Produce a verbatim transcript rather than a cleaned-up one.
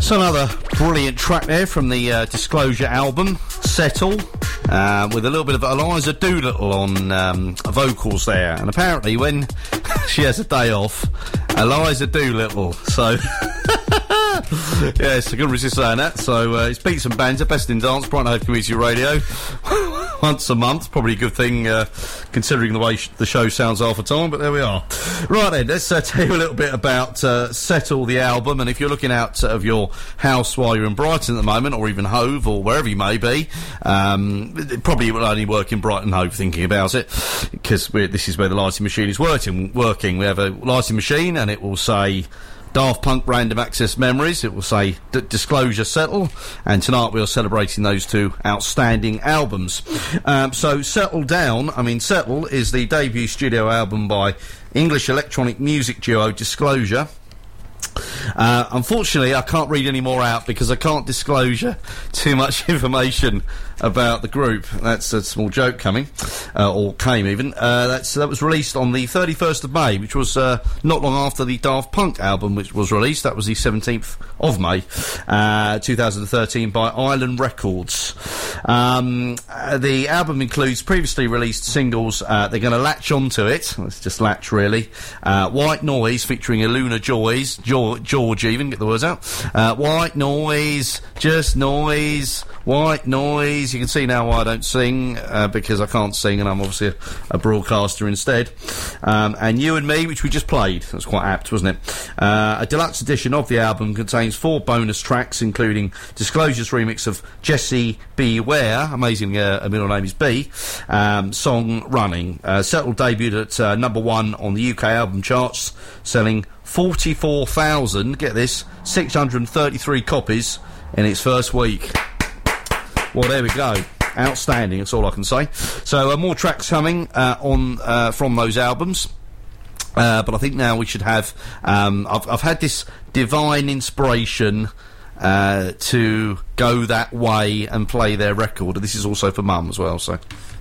So another brilliant track there from the uh, Disclosure album, Settle, uh, with a little bit of Eliza Doolittle on um, vocals there. And apparently when she has a day off, Eliza Doolittle, so... yes, I couldn't resist saying that. So uh, it's Beats and Bands, Best in Dance, Brighton Hove Community Radio, once a month. Probably a good thing, uh, considering the way sh- the show sounds half the time, but there we are. Right then, let's uh, tell you a little bit about uh, Settle, the album. And if you're looking out of your house while you're in Brighton at the moment, or even Hove, or wherever you may be, um, it probably will only work in Brighton Hove, thinking about it, because this is where the lighting machine is working. working. We have a lighting machine, and it will say Daft Punk Random Access Memories. It will say D- Disclosure Settle, and tonight we are celebrating those two outstanding albums. Um, so Settle Down, I mean Settle is the debut studio album by English electronic music duo Disclosure. Uh, unfortunately, I can't read any more out because I can't disclose too much information about the group. That's a small joke coming, uh, or came even. Uh, that's that was released on the thirty-first of May, which was uh, not long after the Daft Punk album, which was released. That was the seventeenth of May, uh, two thousand thirteen, by Island Records. Um, uh, the album includes previously released singles. Uh, they're going to latch onto it. Let's just latch, really. Uh, White Noise, featuring Iluna Joyce, George, George even, get the words out. Uh, White Noise, Just Noise, White Noise. You can see now why I don't sing, uh, because I can't sing and I'm obviously a, a broadcaster instead. Um, and You and Me, which we just played. That's quite apt, wasn't it? Uh, a deluxe edition of the album contains four bonus tracks, including Disclosure's remix of Jessie Beware, amazing, uh, her middle name is B, um, song Running. Uh, Settle debuted at uh, number one on the U K album charts, selling forty-four thousand, get this, six hundred thirty-three copies in its first week. Well, there we go. Outstanding, that's all I can say. So, uh, more tracks coming uh, on uh, from those albums. Uh, but I think now we should have... Um, I've, I've had this divine inspiration uh, to go that way and play their record. This is also for Mum as well, so...